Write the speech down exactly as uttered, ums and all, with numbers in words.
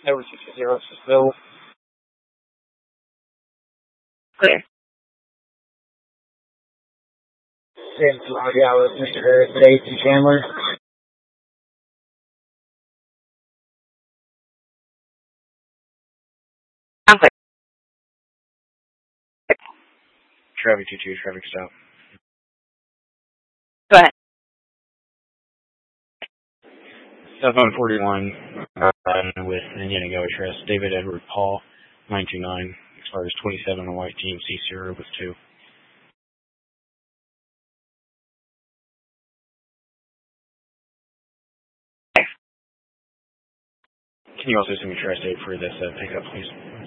Over sixty zero, this is Bill. Clear. Same to audio with Mister Nathan Chandler. I'm clear. Traffic two two, traffic stop. Go ahead. Southbound forty-one, uh, with Indiana Go address, David Edward Paul, nine two nine, expires twenty-seven on white team, C zero with two. Can you also send me trust date for this uh, pickup, please?